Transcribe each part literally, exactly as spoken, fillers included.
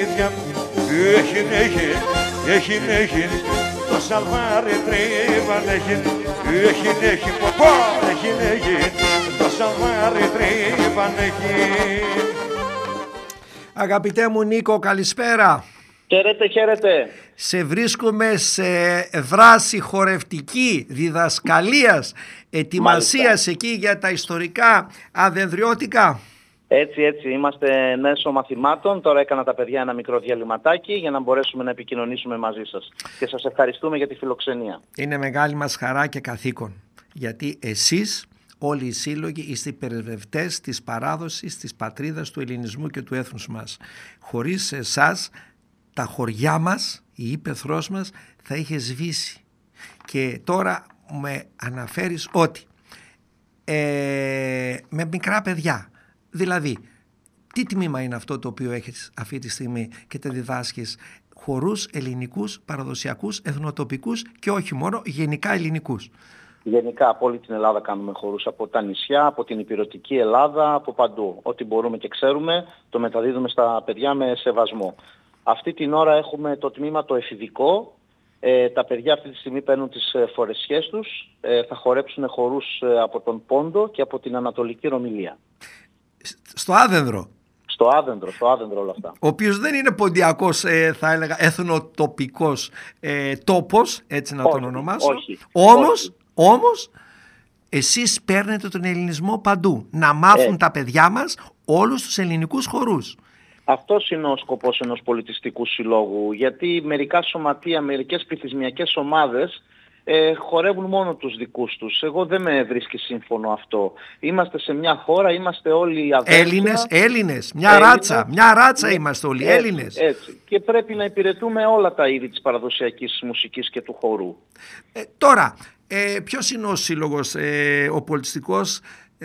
Έχει, έχει, έχει, έχει, το σαλβάρι τρίβαν έχει, έχει, έχει, ποπό, έχει, έχει, το σαλβάρι τρίβαν έχει. Αγαπητέ μου Νίκο, καλησπέρα. Χαίρετε, χαίρετε. Σε βρίσκουμε σε δράση χορευτική διδασκαλίας, ετοιμασίας Μάλιστα. Εκεί για τα ιστορικά αδενδριώτικα. Έτσι, έτσι. Είμαστε μέσω μαθημάτων. Τώρα έκανα τα παιδιά ένα μικρό διαλυματάκι για να μπορέσουμε να επικοινωνήσουμε μαζί σας. Και σας ευχαριστούμε για τη φιλοξενία. Είναι μεγάλη μας χαρά και καθήκον. Γιατί εσείς όλοι οι σύλλογοι είστε υπερευευτές της παράδοσης, της πατρίδας, του ελληνισμού και του έθνους μας. Χωρίς εσάς τα χωριά μας, η ύπαιθρός μας θα είχε σβήσει. Και τώρα με αναφέρεις ότι ε, με μικρά παιδιά, δηλαδή τι τμήμα είναι αυτό το οποίο έχεις αυτή τη στιγμή και τα διδάσκεις? Χορούς ελληνικούς, παραδοσιακούς, εθνοτοπικούς και όχι μόνο, γενικά ελληνικούς. Γενικά από όλη την Ελλάδα κάνουμε χορούς, από τα νησιά, από την υπηρετική Ελλάδα, από παντού. Ό,τι μπορούμε και ξέρουμε το μεταδίδουμε στα παιδιά με σεβασμό. Αυτή την ώρα έχουμε το τμήμα το εφηβικό. Ε, τα παιδιά αυτή τη στιγμή παίρνουν τις ε, φορεσιές τους. Ε, θα χορέψουν χορούς ε, από τον Πόντο και από την Ανατολική Ρωμιλία. Στο Άδενδρο. Στο Άδενδρο, στο Άδενδρο όλα αυτά. Ο οποίος δεν είναι ποντιακός, ε, θα έλεγα, εθνοτοπικός ε, τόπος, έτσι να όχι, τον ονομάσω. Όχι, όμως, όχι. όμως, εσείς παίρνετε τον ελληνισμό παντού. Να μάθουν ε. τα παιδιά μας όλους τους ελληνικούς χορούς. Αυτός είναι ο σκοπός ενός πολιτιστικού συλλόγου, γιατί μερικά σωματεία, μερικές πληθυσμιακές ομάδες ε, χορεύουν μόνο τους δικούς τους. Εγώ δεν με βρίσκει σύμφωνο αυτό. Είμαστε σε μια χώρα, είμαστε όλοι αδέρφια. Έλληνες, Έλληνες, μια Έλληνες, ράτσα, μια ράτσα ναι, είμαστε όλοι, έτσι, Έλληνες. Έτσι. Και πρέπει να υπηρετούμε όλα τα είδη της παραδοσιακής μουσικής και του χορού. Ε, τώρα, ε, ποιος είναι ο σύλλογος, ε, ο πολιτιστικός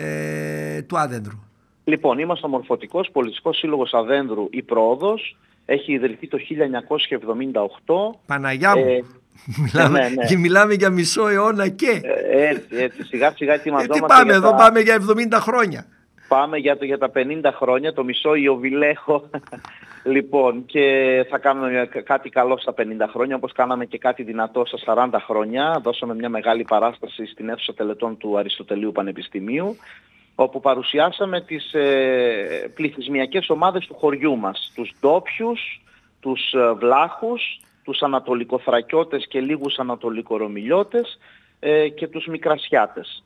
ε, του Άδενδρου? Λοιπόν, είμαστε ο Μορφωτικός Πολιτιστικός Σύλλογος Αδένδρου η Πρόοδος. Έχει ιδρυθεί το χίλια εννιακόσια εβδομήντα οκτώ. Παναγιά μου, ε, μιλάμε, ναι, ναι. Και μιλάμε για μισό αιώνα και. Ε, έτσι, έτσι, σιγά σιγά ετοιμαζόμαστε. Ε, τι πάμε, εδώ τα... πάμε για εβδομήντα χρόνια. Πάμε για, το, για τα πενήντα χρόνια, το μισό ιωβιλέχο. Λοιπόν, και θα κάνουμε κάτι καλό στα πενήντα χρόνια, όπως κάναμε και κάτι δυνατό στα σαράντα χρόνια. Δώσαμε μια μεγάλη παράσταση στην αίθουσα τελετών του Αριστοτελείου Πανεπιστημίου, όπου παρουσιάσαμε τις ε, πληθυσμιακές ομάδες του χωριού μας. Τους ντόπιους, τους ε, βλάχους, τους ανατολικοθρακιώτες και λίγους ανατολικορωμιλιώτες ε, και τους μικρασιάτες.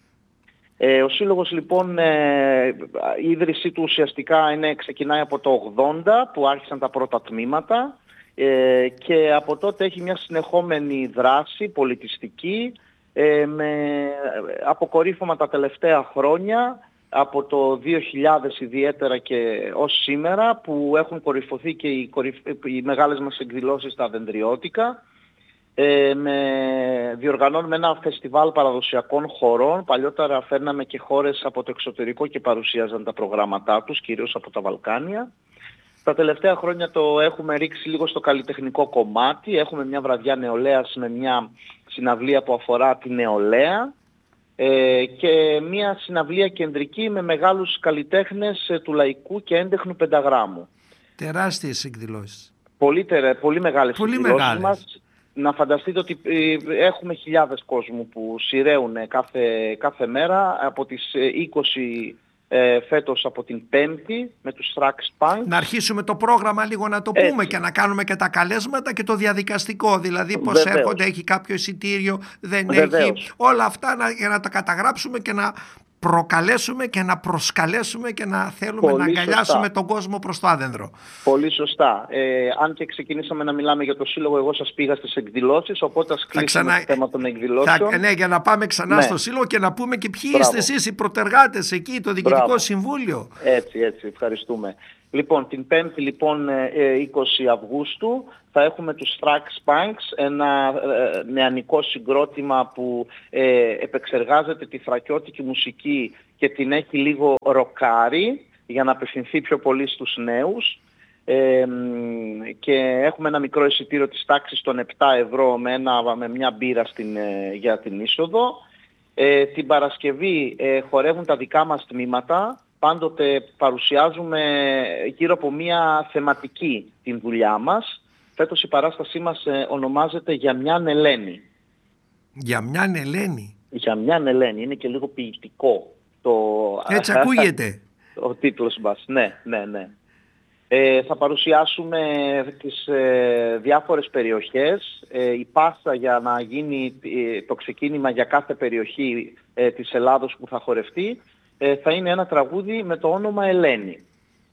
Ε, ο Σύλλογος λοιπόν, ε, η ίδρυσή του ουσιαστικά είναι, ξεκινάει από το ογδόντα που άρχισαν τα πρώτα τμήματα ε, και από τότε έχει μια συνεχόμενη δράση πολιτιστική, Ε, με αποκορύφωμα τα τελευταία χρόνια, από το δύο χιλιάδες ιδιαίτερα και ως σήμερα, που έχουν κορυφωθεί και οι, κορυφ... οι μεγάλες μας εκδηλώσεις στα αδενδριώτικα. Ε, με... Διοργανώνουμε ένα φεστιβάλ παραδοσιακών χορών. Παλιότερα φέρναμε και χώρες από το εξωτερικό και παρουσίαζαν τα προγράμματά τους, κυρίως από τα Βαλκάνια. Τα τελευταία χρόνια το έχουμε ρίξει λίγο στο καλλιτεχνικό κομμάτι. Έχουμε μια βραδιά νεολαίας με μια συναυλία που αφορά τη νεολαία ε, και μια συναυλία κεντρική με μεγάλους καλλιτέχνες ε, του λαϊκού και έντεχνου πενταγράμμου. Τεράστιες εκδηλώσεις. Πολύ, τερε, πολύ μεγάλες πολύ εκδηλώσεις μεγάλες. μας. Να φανταστείτε ότι ε, έχουμε χιλιάδες κόσμου που σειραίουν κάθε, κάθε μέρα από τις ε, είκοσι Ε, φέτος από την Πέμπτη με τους Thrax Punks. Να αρχίσουμε το πρόγραμμα λίγο να το πούμε. Έτσι. Και να κάνουμε και τα καλέσματα και το διαδικαστικό, δηλαδή πως Βεβαίως. έρχονται, έχει κάποιο εισιτήριο, δεν Βεβαίως. έχει, όλα αυτά να, για να τα καταγράψουμε και να προκαλέσουμε και να προσκαλέσουμε και να θέλουμε Πολύ να αγκαλιάσουμε σωστά. τον κόσμο προς το Άδενδρο. Πολύ σωστά. Ε, αν και ξεκινήσαμε να μιλάμε για το Σύλλογο, εγώ σας πήγα στις εκδηλώσεις, οπότε ας κλείσουμε ξανά... το θέμα των εκδηλώσεων. Θα... Ναι, για να πάμε ξανά ναι. στο Σύλλογο και να πούμε και ποιοι Μπράβο. είστε εσείς οι προτεργάτες εκεί, το Διοικητικό Μπράβο. Συμβούλιο. Έτσι, έτσι, ευχαριστούμε. Λοιπόν, την Πέμπτη λοιπόν είκοσι Αυγούστου θα έχουμε τους Thrax Punks, ένα ε, νεανικό συγκρότημα που ε, επεξεργάζεται τη θρακιώτικη μουσική και την έχει λίγο ροκάρι για να απευθυνθεί πιο πολύ στους νέους. Ε, και έχουμε ένα μικρό εισιτήριο της τάξης των επτά ευρώ με, ένα, με μια μπύρα στην, ε, για την είσοδο. Ε, την Παρασκευή ε, χορεύουν τα δικά μας τμήματα, πάντοτε παρουσιάζουμε γύρω από μία θεματική την δουλειά μας. Φέτος η παράστασή μας ε, ονομάζεται «Για μιαν Ελένη». Για μιαν Ελένη. Για μιαν Ελένη. Είναι και λίγο ποιητικό. Το... Έτσι ακούγεται. Ο τίτλος μας. Ναι, ναι, ναι. Ε, θα παρουσιάσουμε τις ε, διάφορες περιοχές. Ε, η πάσα για να γίνει ε, το ξεκίνημα για κάθε περιοχή ε, της Ελλάδος που θα χορευτεί ε, θα είναι ένα τραγούδι με το όνομα Ελένη.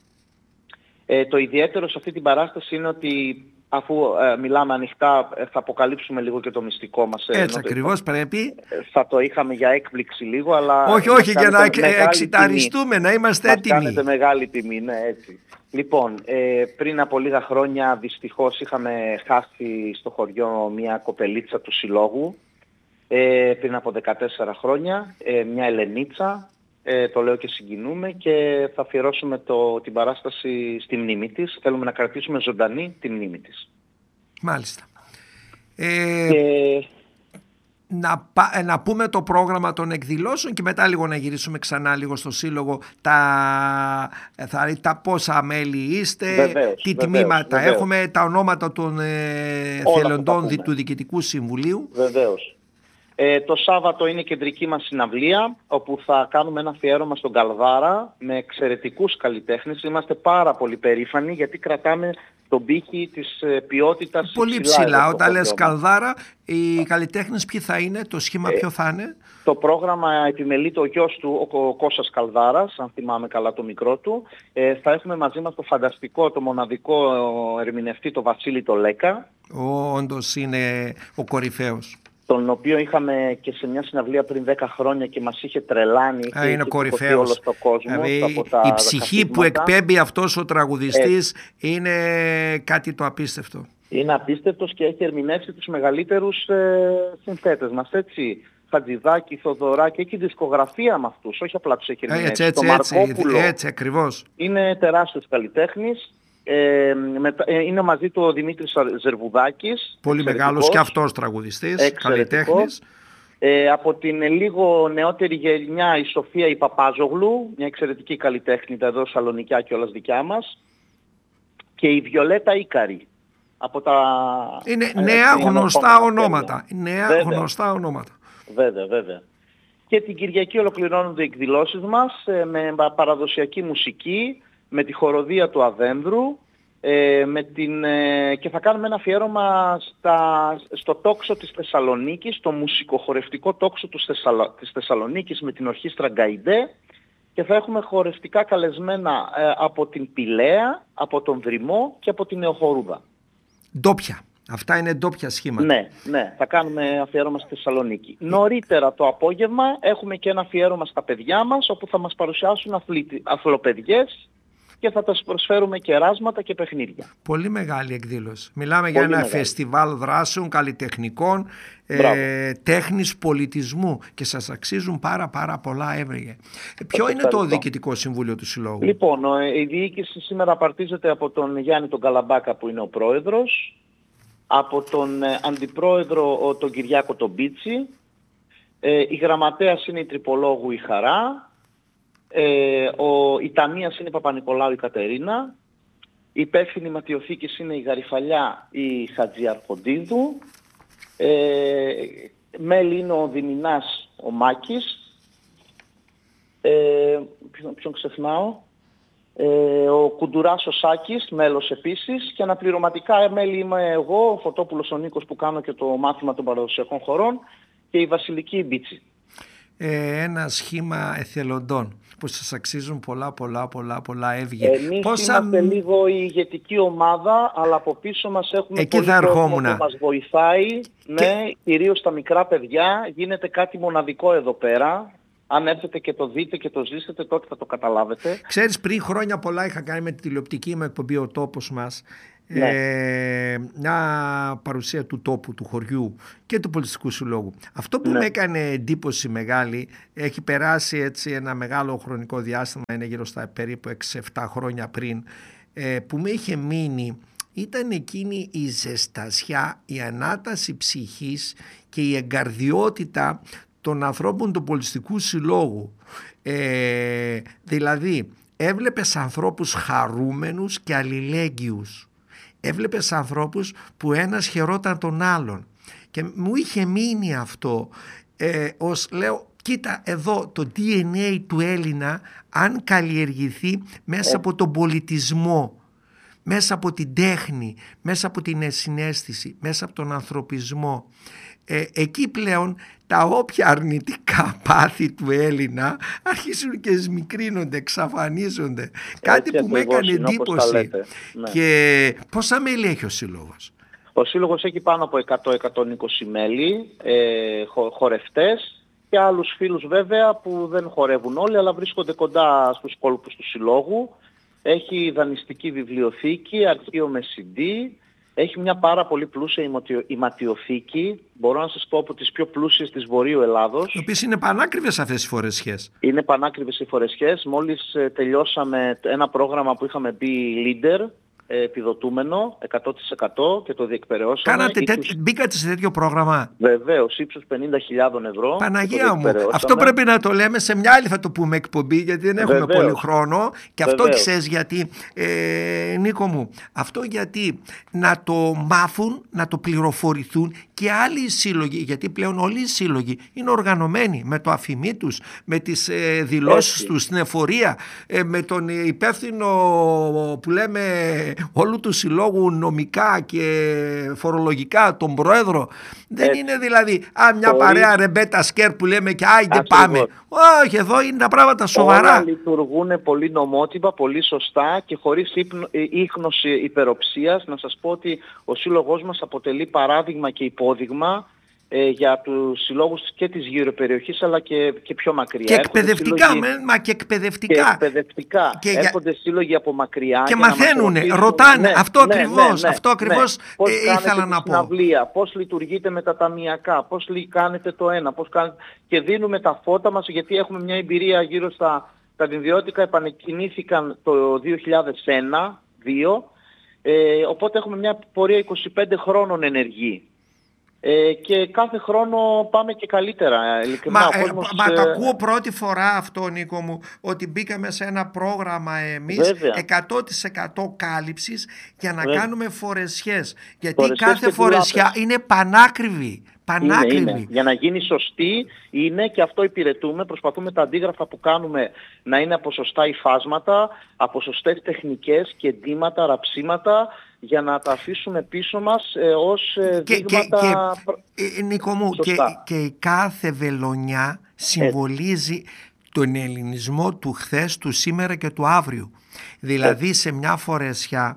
Ε, το ιδιαίτερο σε αυτή την παράσταση είναι ότι αφού ε, μιλάμε ανοιχτά ε, θα αποκαλύψουμε λίγο και το μυστικό μας. Ε, Έτσι ακριβώς πρέπει. Θα το είχαμε για έκπληξη λίγο, αλλά... Όχι, όχι, για να εξηταριστούμε, να είμαστε έτοιμοι. Μας κάνετε μεγάλη τιμή, ναι, έτσι. Λοιπόν, ε, πριν από λίγα χρόνια δυστυχώς είχαμε χάσει στο χωριό μια κοπελίτσα του συλλόγου, ε, πριν από δεκατέσσερα χρόνια, ε, μια Ελενίτσα, ε, το λέω και συγκινούμε, και θα αφιερώσουμε το, την παράσταση στη μνήμη της. Θέλουμε να κρατήσουμε ζωντανή τη μνήμη της. Μάλιστα. Ε... Και... Να, να πούμε το πρόγραμμα των εκδηλώσεων και μετά λίγο να γυρίσουμε ξανά λίγο στο σύλλογο τα, θα, τα πόσα μέλη είστε, βεβαίως, τι βεβαίως, τμήματα βεβαίως. έχουμε, τα ονόματα των ε, θελοντών του Διοικητικού Συμβουλίου. Βεβαίως. Ε, το Σάββατο είναι η κεντρική μας συναυλία, όπου θα κάνουμε ένα αφιέρωμα στον Καλδάρα με εξαιρετικούς καλλιτέχνες. Είμαστε πάρα πολύ περήφανοι γιατί κρατάμε τον πύχη της ποιότητας πολύ ψηλά. ψηλά. Όταν λες Καλδάρα, οι καλλιτέχνες ποιοι θα είναι, το σχήμα ε, ποιο θα είναι? Το πρόγραμμα επιμελείται ο γιος του, ο, ο Κώστας Καλδάρας, αν θυμάμαι καλά το μικρό του. Ε, θα έχουμε μαζί μας το φανταστικό, το μοναδικό ερμηνευτή, το Βασίλη το Λέκα. Ο, όντως είναι ο κορυφαίος. Τον οποίο είχαμε και σε μια συναυλία πριν δέκα χρόνια και μας είχε τρελάνει. Α, είναι κορυφαίος. Δηλαδή, η ψυχή που εκπέμπει αυτός ο τραγουδιστής ε, είναι κάτι το απίστευτο. Είναι απίστευτος και έχει ερμηνεύσει τους μεγαλύτερους ε, συνθέτες μας, έτσι. Χατζηδάκη, Θοδωράκη, έχει δισκογραφία με αυτούς, όχι απλά τους έχει ερμηνεύσει. Έτσι, έτσι, το έτσι, Μαρκόπουλο έτσι ακριβώς. Είναι τεράστιος καλλιτέχνης. Ε, με, ε, είναι μαζί του ο Δημήτρης Ζερβουδάκης. Πολύ μεγάλος και αυτός τραγουδιστής, καλλιτέχνης. Ε, από την λίγο νεότερη γενιά η Σοφία η Παπάζογλου, μια εξαιρετική καλλιτέχνη εδώ Σαλονικιά και όλας δικιά μας. Και η Βιολέτα Ίκαρη. Από τα... Είναι νέα ε, γνωστά ονόματα. Νέα βέβαια. γνωστά ονόματα. Βέβαια, βέβαια. Και την Κυριακή ολοκληρώνονται οι εκδηλώσεις μας ε, με παραδοσιακή μουσική, με τη χοροδία του Αδένδρου ε, με την, ε, και θα κάνουμε ένα αφιέρωμα στα, στο τόξο της Θεσσαλονίκης, το μουσικοχορευτικό τόξο του Θεσσαλο, της Θεσσαλονίκης με την ορχήστρα Γκαϊντέ, και θα έχουμε χορευτικά καλεσμένα ε, από την Πηλαία, από τον Δρυμό και από την Νεοχορούδα. Ντόπια. Αυτά είναι ντόπια σχήματα. Ναι, ναι, θα κάνουμε αφιέρωμα στη Θεσσαλονίκη. Νωρίτερα το απόγευμα έχουμε και ένα αφιέρωμα στα παιδιά μας, όπου θα μας παρουσιάσουν αθλοπαιδιές και θα τα προσφέρουμε κεράσματα και παιχνίδια. Πολύ μεγάλη εκδήλωση. Μιλάμε Πολύ για ένα μεγάλη. φεστιβάλ δράσεων, καλλιτεχνικών, ε, τέχνης, πολιτισμού, και σας αξίζουν πάρα πάρα πολλά έβρεγε. Ποιο είναι το Διοικητικό Συμβούλιο του Συλλόγου? Λοιπόν, η διοίκηση σήμερα απαρτίζεται από τον Γιάννη τον Καλαμπάκα που είναι ο πρόεδρος, από τον αντιπρόεδρο τον Κυριάκο τον Μπίτσι, η γραμματέας είναι η Τρυπολόγου η Χαρά, Ε, ο, η Ταμείας είναι η Παπα-Νικολάου η Κατερίνα, η υπεύθυνη ματιοθήκης είναι η Γαριφαλιά η Χατζιαρχοντίδου, ε, μέλη είναι ο Διμινάς ο Μάκης, ε, ποιον, ποιον ξεχνάω, ε, ο Κουντουράς ο Σάκης, μέλος επίσης, και αναπληρωματικά μέλη είμαι εγώ, ο Φωτόπουλος ο Νίκος που κάνω και το μάθημα των παραδοσιακών χωρών, και η Βασιλική η Μπίτσι. Ε, ένα σχήμα εθελοντών που σας αξίζουν πολλά πολλά πολλά πολλά έβγε. Εμείς Πόσα... είμαστε λίγο η ηγετική ομάδα, αλλά από πίσω μας έχουμε Εκεί πολύ κόσμο που μας βοηθάει. Και... Ναι, κυρίως τα μικρά παιδιά. Γίνεται κάτι μοναδικό εδώ πέρα. Αν έρθετε και το δείτε και το ζήσετε, τότε θα το καταλάβετε. Ξέρεις, πριν χρόνια πολλά είχα κάνει με τη τηλεοπτική μου εκπομπή «Ο Τόπος μας», ναι. ε, μια παρουσία του τόπου, του χωριού και του Πολιτιστικού Συλλόγου. Αυτό που ναι. με έκανε εντύπωση μεγάλη, έχει περάσει έτσι ένα μεγάλο χρονικό διάστημα, είναι γύρω στα περίπου έξι εφτά χρόνια πριν, ε, που με είχε μείνει, ήταν εκείνη η ζεστασιά, η ανάταση ψυχής και η εγκαρδιότητα των ανθρώπων του Πολιτιστικού Συλλόγου. Ε, δηλαδή έβλεπες ανθρώπους χαρούμενους και αλληλέγγυους. Έβλεπες ανθρώπους που ένας χαιρόταν τον άλλον. Και μου είχε μείνει αυτό ε, ως λέω, κοίτα εδώ το ντι εν έι του Έλληνα αν καλλιεργηθεί μέσα από τον πολιτισμό, μέσα από την τέχνη, μέσα από την συναίσθηση, μέσα από τον ανθρωπισμό. Ε, εκεί πλέον τα όποια αρνητικά πάθη του Έλληνα αρχίζουν και σμικρύνονται, εξαφανίζονται. Έτσι, κάτι που με έκανε εντύπωση. Ναι. Και πόσα μέλη έχει ο Σύλλογος? Ο Σύλλογος έχει πάνω από εκατό με εκατόν είκοσι μέλη, ε, χο, χορευτές και άλλους φίλους βέβαια που δεν χορεύουν όλοι αλλά βρίσκονται κοντά στους κόλπους του Συλλόγου. Έχει δανειστική βιβλιοθήκη, αρχείο με σι ντι, έχει μια πάρα πολύ πλούσια ηματιοθήκη, μπορώ να σας πω από τις πιο πλούσιες της Βορείου Ελλάδος. Οι οποίες είναι πανάκριβες αυτές οι φορεσιές. Είναι πανάκριβες οι φορεσιές. Μόλις ε, τελειώσαμε ένα πρόγραμμα που είχαμε μπει leader, επιδοτούμενο εκατό τοις εκατό και το διεκπεραιώσαμε. Κάνατε ύψους... τέ... Μπήκατε σε τέτοιο πρόγραμμα? Βεβαίως, ύψους πενήντα χιλιάδες ευρώ. Παναγία μου, αυτό πρέπει να το λέμε σε μια άλλη, θα το πούμε εκπομπή, γιατί δεν έχουμε Βεβαίως. πολύ χρόνο. Και αυτό Βεβαίως. ξέρεις γιατί, ε, Νίκο μου, αυτό γιατί να το μάθουν, να το πληροφορηθούν και άλλοι σύλλογοι, γιατί πλέον όλοι οι σύλλογοι είναι οργανωμένοι με το αφημί τους, με τις ε, δηλώσεις τους στην εφορία, ε, με τον υπεύθυνο που λέμε όλου του συλλόγου νομικά και φορολογικά, τον πρόεδρο. Δεν Έτσι. είναι δηλαδή α, μια Πολύ... παρέα ρεμπέτα σκέρ που λέμε και άιντε Ακριβώς. πάμε. Όχι, εδώ είναι τα πράγματα σοβαρά. Όλα λειτουργούν πολύ νομότυπα, πολύ σωστά και χωρίς ίχνος υπεροψίας. Να σας πω ότι ο σύλλογός μας αποτελεί παράδειγμα και υπόδειγμα ε, για τους συλλόγους και της γύρω περιοχής αλλά και, και πιο μακριά. Και εκπαιδευτικά, σύλλογοι... με, μα και εκπαιδευτικά. Και εκπαιδευτικά. Και έρχονται για... σύλλογοι από μακριά. Και μαθαίνουν, ρωτάνε, ναι, αυτό ναι, ακριβώς, ναι, ναι, αυτό ακριβώς ναι. Πώς ε, ήθελα να πω. Συναυλία, πώς λειτουργείτε με τα ταμιακά, πώς κάνετε το ένα, πώς κάνετε... Και δίνουμε τα φώτα μας γιατί έχουμε μια εμπειρία γύρω στα... Τα δινδιώτικα επανεκκινήθηκαν το δύο χιλιάδες ένα δύο, ε, οπότε έχουμε μια πορεία είκοσι πέντε χρόνων ενεργή. Ε, και κάθε χρόνο πάμε και καλύτερα. Ειλικρινά, μα ο κόσμος, ε, μα ε... το ακούω πρώτη φορά αυτό, Νίκο μου, ότι μπήκαμε σε ένα πρόγραμμα εμείς Βέβαια. εκατό τοις εκατό κάλυψης για να Βέβαια. κάνουμε φορεσιές. Γιατί φορεσιές κάθε φορεσιά είναι πανάκριβη. Είναι, είναι. Για να γίνει σωστή είναι και αυτό υπηρετούμε. Προσπαθούμε τα αντίγραφα που κάνουμε να είναι από σωστά υφάσματα, από σωστές τεχνικές και ντύματα, ραψίματα, για να τα αφήσουμε πίσω μας ε, ως ε, και, δείγματα... Και, και, Νίκο μου, και, και η κάθε βελονιά συμβολίζει Έτσι. τον ελληνισμό του χθες, του σήμερα και του αύριο. Δηλαδή Έτσι. σε μια φορεσιά,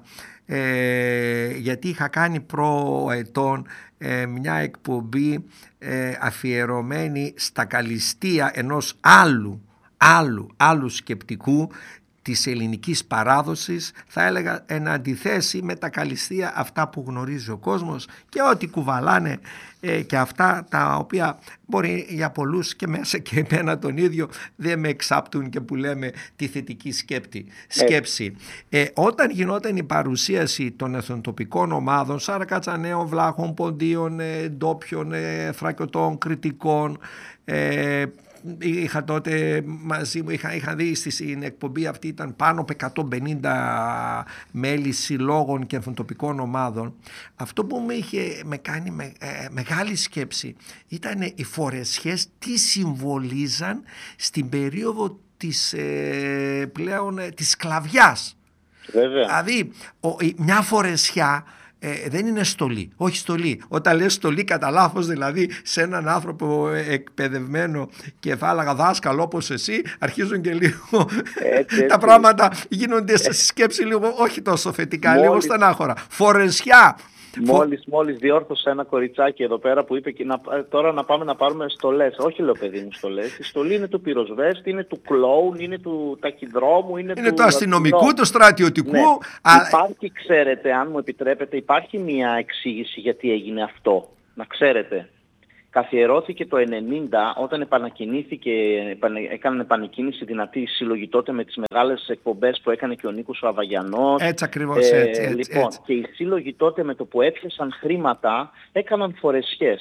ε, γιατί είχα κάνει προετών ε, μια εκπομπή ε, αφιερωμένη στα καλλιστεία ενός άλλου, άλλου, άλλου σκεπτικού της ελληνικής παράδοσης, θα έλεγα εν αντιθέσει με τα καλλιστεία αυτά που γνωρίζει ο κόσμος και ό,τι κουβαλάνε ε, και αυτά τα οποία μπορεί για πολλούς και μέσα και εμένα τον ίδιο δεν με εξάπτουν και που λέμε τη θετική σκέπτη, σκέψη. Ε, όταν γινόταν η παρουσίαση των εθνοτοπικών ομάδων, Σαρακατσαναίων, Βλάχων, Ποντίων, ε, Ντόπιων, ε, Θρακιωτών, Κρητικών, ε, είχα τότε μαζί μου, είχα, είχα δει στην εκπομπή αυτή, ήταν πάνω από εκατόν πενήντα μέλη συλλόγων και εθνοτοπικών ομάδων. Αυτό που με είχε με κάνει με, ε, μεγάλη σκέψη ήταν οι φορεσιές τι συμβολίζαν στην περίοδο της ε, πλέον ε, της σκλαβιάς. Βέβαια. Δηλαδή ο, μια φορεσιά Ε, δεν είναι στολή, όχι στολή. Όταν λες στολή κατά λάθος, δηλαδή σε έναν άνθρωπο εκπαιδευμένο και θα έλεγα δάσκαλο όπως εσύ, αρχίζουν και λίγο έτσι, έτσι. τα πράγματα γίνονται σε σκέψη λίγο όχι τόσο θετικά, Μόλις... λίγο στενάχωρα. Φορεσιά. Μόλις, μόλις διόρθωσα ένα κοριτσάκι εδώ πέρα που είπε και να, τώρα να πάμε να πάρουμε στολές. Όχι λέω παιδί μου στολές. Η στολή είναι του πυροσβέστη, είναι του κλόουν, είναι του ταχυδρόμου, είναι, είναι του, του αστυνομικού, του στρατιωτικού. Ναι. Α... Υπάρχει, ξέρετε, αν μου επιτρέπετε, υπάρχει μια εξήγηση γιατί έγινε αυτό. Να ξέρετε. Καθιερώθηκε το ενενήντα όταν επανακινήθηκε, έκανε επανεκκίνηση δυνατή η συλλογή τότε με τις μεγάλες εκπομπές που έκανε και ο Νίκος ο Αβαγιανός. Έτσι ακριβώς, έτσι, έτσι, λοιπόν, έτσι. Και οι σύλλογοι τότε με το που έπιασαν χρήματα έκαναν φορεσιές.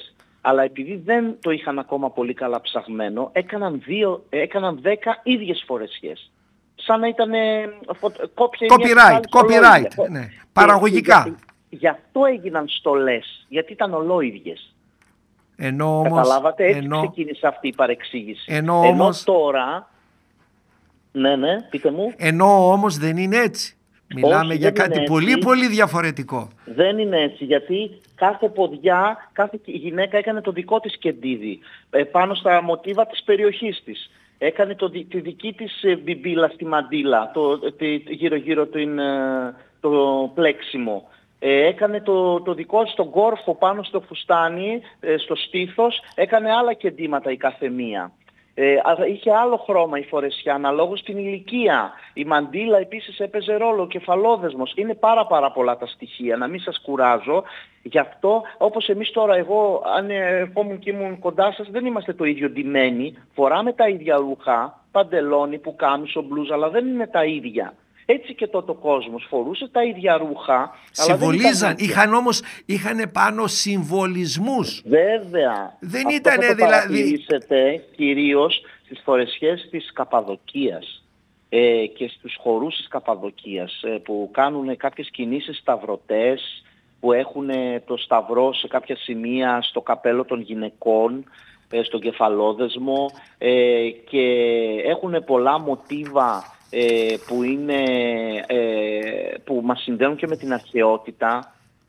αλλά επειδή δεν το είχαν ακόμα πολύ καλά ψαγμένο, έκαναν, δύο, έκαναν δέκα ίδιες φορεσιές. Σαν να ήταν κόπια copyright, copyright, ναι. Παραγωγικά. Και, γι' αυτό έγιναν στολές, γιατί ήταν ολόιδιες. Ενώ όμως, καταλάβατε, έτσι ενώ, ξεκίνησε αυτή η παρεξήγηση. Ενώ, ενώ όμως, τώρα, ναι, ναι, πείτε μου. Ενώ όμως δεν είναι έτσι. Μιλάμε Όχι, για κάτι πολύ πολύ διαφορετικό. Δεν είναι έτσι, γιατί κάθε ποδιά, κάθε γυναίκα έκανε το δικό της κεντίδι, πάνω στα μοτίβα της περιοχής της. Έκανε το, τη δική της μπιμπίλα στη μαντίλα, το, γύρω-γύρω το, το πλέξιμο. Ε, έκανε το, το δικό της τον κόρφο πάνω στο φουστάνι, ε, στο στήθος, έκανε άλλα κεντήματα η καθεμία. Ε, είχε άλλο χρώμα η φορεσιά, αναλόγως την ηλικία. Η μαντίλα επίσης έπαιζε ρόλο, ο κεφαλόδεσμος. Είναι πάρα πάρα πολλά τα στοιχεία, να μην σας κουράζω. Γι' αυτό, όπως εμείς τώρα, εγώ αν ερχόμουν και ήμουν κοντά σας, δεν είμαστε το ίδιο ντυμένοι. Φοράμε τα ίδια ρούχα, παντελόνι, πουκάμισο, μπλούζα, αλλά δεν είναι τα ίδια. Έτσι και τότε ο κόσμος φορούσε τα ίδια ρούχα. Συμβολίζαν, είχαν όμως είχαν πάνω συμβολισμούς. Βέβαια. Δεν αυτό ήταν θα το δηλαδή. παρατηρήσετε κυρίως στις φορεσιές της Καπαδοκίας ε, και στους χορούς της Καπαδοκίας ε, που κάνουν κάποιες κινήσεις σταυρωτές, που έχουν το σταυρό σε κάποια σημεία στο καπέλο των γυναικών, ε, στον κεφαλόδεσμο ε, και έχουν πολλά μοτίβα που, είναι, που μας συνδέουν και με την αρχαιότητα.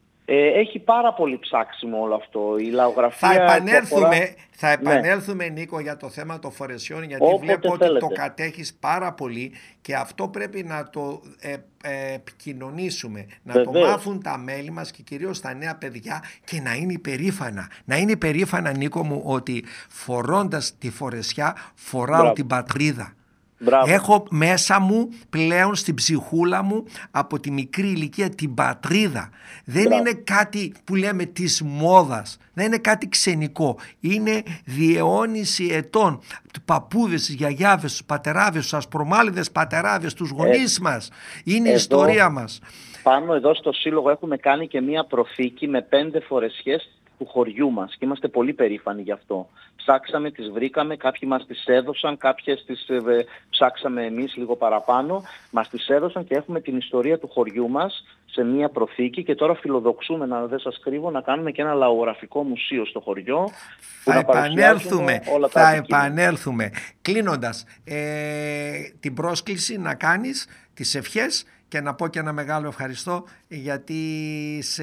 Έχει πάρα πολύ ψάξιμο όλο αυτό. Η λαογραφία... Θα επανέλθουμε, αφορά... θα επανέλθουμε ναι. Νίκο, για το θέμα των φορεσιών, γιατί Όποτε βλέπω ότι θέλετε. το κατέχεις πάρα πολύ και αυτό πρέπει να το ε, ε, επικοινωνήσουμε, να Βεβαίως. το μάθουν τα μέλη μας και κυρίως τα νέα παιδιά και να είναι υπερήφανα. Να είναι υπερήφανα, Νίκο μου, ότι φορώντας τη φορεσιά φοράω Μπράβο. την πατρίδα. Μπράβο. Έχω μέσα μου πλέον στην ψυχούλα μου από τη μικρή ηλικία την πατρίδα. Δεν Μπράβο. είναι κάτι που λέμε της μόδας, δεν είναι κάτι ξενικό. Είναι διαιώνιση ετών. Του παππούδες, τους γιαγιάδες, τους πατεράδες, τους ασπρομάλιδες πατεράδες, τους γονείς ε, μας. Είναι η ιστορία μας. Πάνω εδώ στο Σύλλογο έχουμε κάνει και μία προθήκη με πέντε φορεσιές του χωριού μας και είμαστε πολύ περήφανοι γι' αυτό. Ψάξαμε, τις βρήκαμε, κάποιοι μας τις έδωσαν, κάποιες τις ε, ψάξαμε εμείς λίγο παραπάνω, μας τις έδωσαν και έχουμε την ιστορία του χωριού μας σε μία προθήκη και τώρα φιλοδοξούμε, να δεν σας κρύβω, να κάνουμε και ένα λαογραφικό μουσείο στο χωριό. Θα επανέλθουμε, όλα τα θα επανέλθουμε. Κλείνοντας, ε, την πρόσκληση να κάνεις τις ευχές και να πω και ένα μεγάλο ευχαριστώ γιατί σε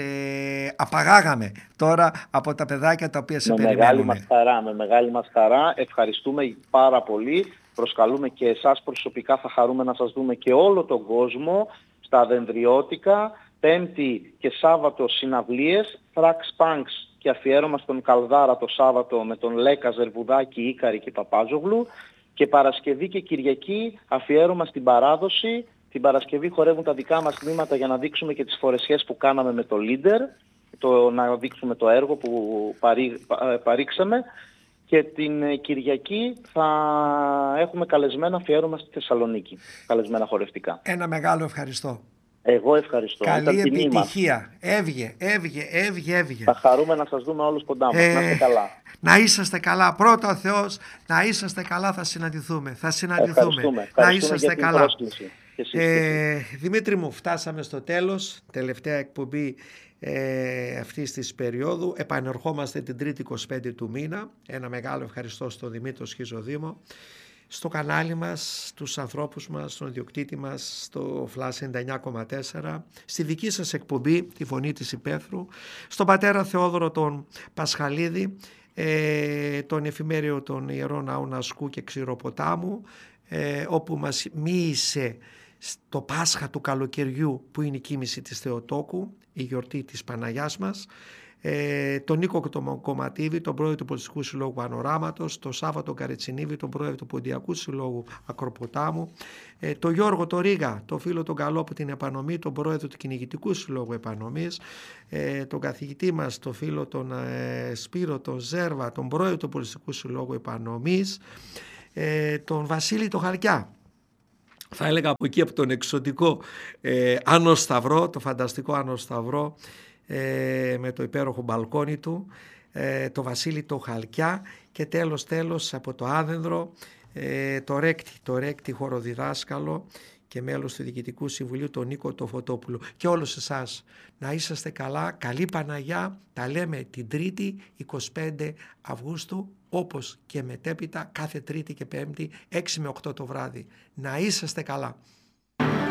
απαγάγαμε τώρα από τα παιδάκια τα οποία σε με περιμένουν. Μεγάλη μας χαρά, με μεγάλη μας χαρά. Ευχαριστούμε πάρα πολύ. Προσκαλούμε και εσάς προσωπικά, θα χαρούμε να σας δούμε και όλο τον κόσμο στα Δενδριώτικα. Πέμπτη και Σάββατο συναυλίες, Thrax Punks και αφιέρωμα στον Καλδάρα το Σάββατο με τον Λέκα, Ζερβουδάκη, Ίκαρη και Παπάζογλου. Και Παρασκευή και Κυριακή αφιέρωμα στην παράδοση. Την Παρασκευή χορεύουν τα δικά μας τμήματα για να δείξουμε και τις φορεσιές που κάναμε με το Leader, το, να δείξουμε το έργο που παρή, πα, παρήξαμε. Και την Κυριακή θα έχουμε καλεσμένα αφιέρωμα στη Θεσσαλονίκη, καλεσμένα χορευτικά. Ένα μεγάλο ευχαριστώ. Εγώ ευχαριστώ. Καλή επιτυχία. Έβγε, έβγε, έβγε, έβγε. Θα χαρούμε να σας δούμε όλους κοντά μας. Ε, να είστε καλά. Να είσαστε καλά. Πρώτα ο Θεός, να είσαστε καλά, θα συναντηθούμε. Θα συναντηθούμε. Ευχαριστούμε. Να είσαστε καλά. Ε, Δημήτρη μου, φτάσαμε στο τέλος. Τελευταία εκπομπή ε, αυτής της περίοδου. Επανερχόμαστε την Τρίτη είκοσι πέντε του μήνα. Ένα μεγάλο ευχαριστώ στον Δημήτρη Σχιζοδήμο, στο κανάλι μας, τους ανθρώπους μας, στον ιδιοκτήτη μας, στο Flash ενενήντα εννιά κόμμα τέσσερα, στη δική σας εκπομπή, τη Φωνή της Υπαίθρου, στον πατέρα Θεόδωρο τον Πασχαλίδη, ε, τον εφημέριο των Ιερών Ναών Ασκού και Ξηροποτάμου, ε, όπου μας μοίησε στο Πάσχα του καλοκαιριού που είναι η κοίμηση της Θεοτόκου, η γιορτή της Παναγιάς μας, ε, τον Νίκο τον Κομματίδη, τον πρόεδρο του Πολιτιστικού Συλλόγου Πανοράματος, τον Σάββατο Καρετσινίβη, τον πρόεδρο του Ποντιακού Συλλόγου Ακροποτάμου, ε, τον Γιώργο τον Ρίγα, τον φίλο τον Καλό από την Επανομή, τον πρόεδρο του Κυνηγητικού Συλλόγου Επανομής, ε, τον καθηγητή μας, τον φίλο τον ε, Σπύρο τον Ζέρβα, τον πρόεδρο του Πολιτιστικού Συλλόγου Επανομής, ε, τον Βασίλη τον Χαρκιά. Θα έλεγα από εκεί, από τον εξωτικό ε, Άνω Σταυρό, το φανταστικό Άνω Σταυρό, ε, με το υπέροχο μπαλκόνι του, ε, το Βασίλη το Χαλκιά και τέλος τέλος από το Άδενδρο ε, το Ρέκτη, το Ρέκτη χοροδιδάσκαλο και μέλος του Διοικητικού Συμβουλίου, τον Νίκο το Φωτόπουλο. Και όλους εσάς να είσαστε καλά, καλή Παναγιά, τα λέμε την Τρίτη εικοστή πέμπτη Αυγούστου, όπως και μετέπειτα κάθε Τρίτη και Πέμπτη έξι με οκτώ το βράδυ. Να είσαστε καλά.